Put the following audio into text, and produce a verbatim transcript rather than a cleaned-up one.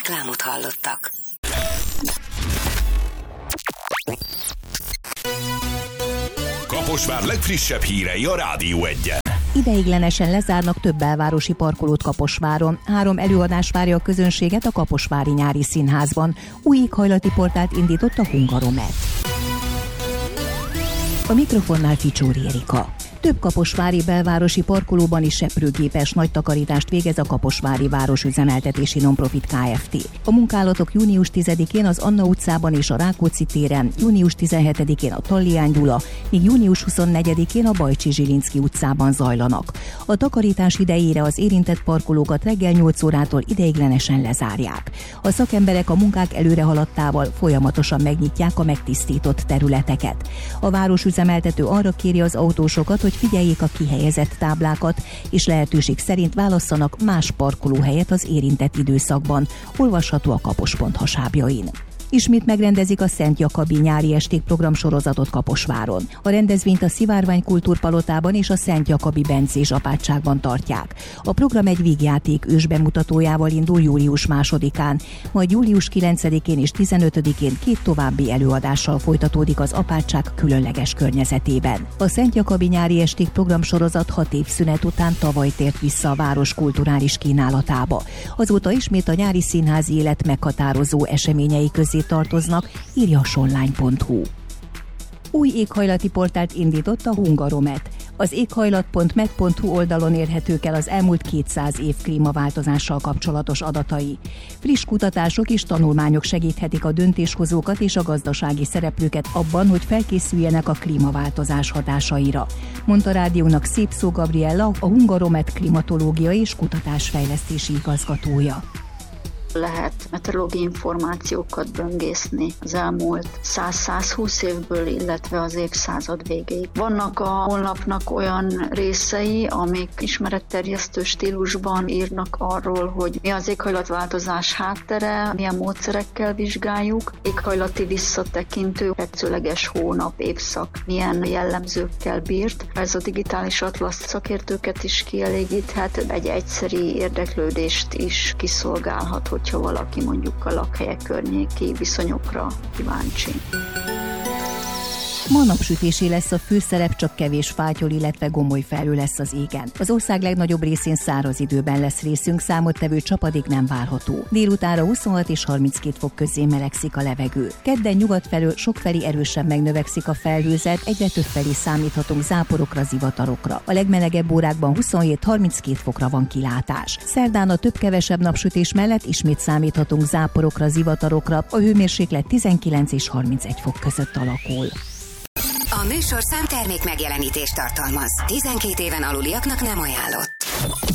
Reklámot hallottak. Kaposvár legfrissebb hírei a Rádió Egyen. Ideiglenesen lezárnak több belvárosi parkolót Kaposváron. Három előadás várja a közönséget a Kaposvári Nyári Színházban. Új éghajlati portált indított a Hungaromet. A mikrofonnál Ficsóri Erika. Több kaposvári belvárosi parkolóban is seprőgépes nagy takarítást végez a Kaposvári Városüzemeltetési Nonprofit Kft. A munkálatok június tizedikén az Anna utcában és a Rákóczi téren, június tizenhetedikén a Tallián Gyula, míg június huszonnegyedikén a Bajcsi Zsilinszky utcában zajlanak. A takarítás idejére az érintett parkolókat reggel nyolc órától ideiglenesen lezárják. A szakemberek a munkák előrehaladtával folyamatosan megnyitják a megtisztított területeket. A városüzemeltető arra kéri az autósokat, hogy figyeljék a kihelyezett táblákat, és lehetőség szerint válasszanak más parkolóhelyet az érintett időszakban. Olvasható a kapos pont hasábjain. Ismét megrendezik a Szent Jakabi nyári esték programsorozatot Kaposváron. A rendezvényt a Szivárvány Kultúrpalotában és a Szent Jakabi bencés apátságban tartják. A program egy vígjáték ősbemutatójával indul július másodikán, majd július kilencedikén és tizenötödikén két további előadással folytatódik az apátság különleges környezetében. A Szent Jakabi nyári esték programsorozat hat év szünet után tavaly tért vissza a város kulturális kínálatába. Azóta ismét a nyári színházi élet meghatározó eseményei közé tartoznak, írja a sonline pont hu. Új éghajlati portált indított a Hungaromet. Az éghajlat pont med pont hu oldalon érhetők el az elmúlt kétszáz év klímaváltozással kapcsolatos adatai. Friss kutatások és tanulmányok segíthetik a döntéshozókat és a gazdasági szereplőket abban, hogy felkészüljenek a klímaváltozás hatásaira, mondta a rádiónak Szépszó Gabriella, a Hungaromet klimatológiai és kutatásfejlesztési igazgatója. Lehet meteorológiai információkat böngészni az elmúlt száz-százhúsz évből, illetve az évszázad végéig. Vannak a honlapnak olyan részei, amik ismeretterjesztő stílusban írnak arról, hogy mi az éghajlatváltozás háttere, milyen módszerekkel vizsgáljuk, éghajlati visszatekintő, tetszőleges hónap, évszak, milyen jellemzőkkel bírt. Ez a digitális atlasz szakértőket is kielégíthet, egy egyszeri érdeklődést is kiszolgálhat, hogy hogyha valaki mondjuk a lakhelyek környéki viszonyokra kíváncsi. Ma napsütésé lesz a főszerep, csak kevés fátyol, illetve gomoly felhő lesz az égen. Az ország legnagyobb részén száraz időben lesz részünk, számottevő csapadék nem várható. Délutánra huszonhat és harminckét fok közé melegszik a levegő. Kedden nyugat felől sokfelé erősen megnövekszik a felhőzet, egyre több felé számíthatunk záporokra, zivatarokra. A legmelegebb órákban huszonhét-harminckét fokra van kilátás. Szerdán a több-kevesebb napsütés mellett ismét számíthatunk záporokra, zivatarokra, a hőmérséklet tizenkilenc és harmincegy fok között alakul. A műsorszám termék megjelenítést tartalmaz. tizenkét éven aluliaknak nem ajánlott.